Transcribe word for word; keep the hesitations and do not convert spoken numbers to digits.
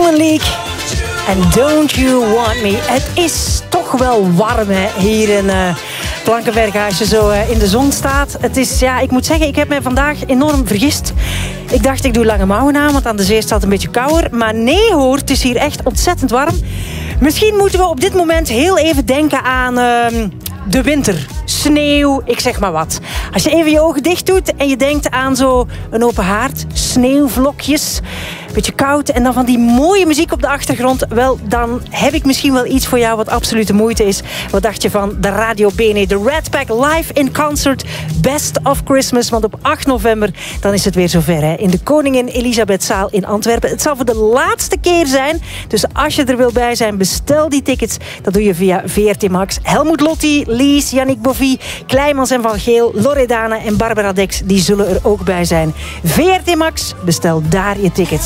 Human League. En Don't You Want Me. Het is toch wel warm hè, hier in uh, Blankenberge als je zo uh, in de zon staat. Het is, ja, ik moet zeggen, ik heb mij vandaag enorm vergist. Ik dacht, ik doe lange mouwen aan, want aan de zee staat het een beetje kouder. Maar nee hoor, het is hier echt ontzettend warm. Misschien moeten we op dit moment heel even denken aan uh, de winter. Sneeuw, ik zeg maar wat. Als je even je ogen dicht doet en je denkt aan zo een open haard, sneeuwvlokjes, een beetje koud en dan van die mooie muziek op de achtergrond, wel, dan heb ik misschien wel iets voor jou wat absoluut de moeite is. Wat dacht je van de Radio Bene, de Red Pack live in concert, Best of Christmas, want op acht november dan is het weer zover hè, in de Koningin Elisabethzaal in Antwerpen. Het zal voor de laatste keer zijn, dus als je er wil bij zijn, bestel die tickets. Dat doe je via V R T Max. Helmoet Lotti, Lies, Yannick Boffy, Kleimans en Van Geel, Loredana en Barbara Dex, die zullen er ook bij zijn. V R T Max, bestel daar je tickets.